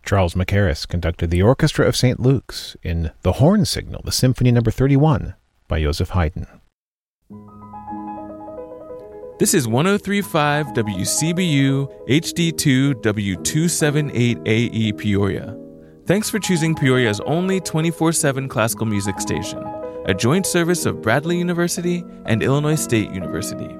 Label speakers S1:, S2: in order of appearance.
S1: Charles Mackerras conducted the Orchestra of St. Luke's in The Horn Signal, the Symphony No. 31 by Joseph Haydn.
S2: This is 103.5 WCBU HD2 W278AE Peoria. Thanks for choosing Peoria's only 24/7 classical music station, a joint service of Bradley University and Illinois State University.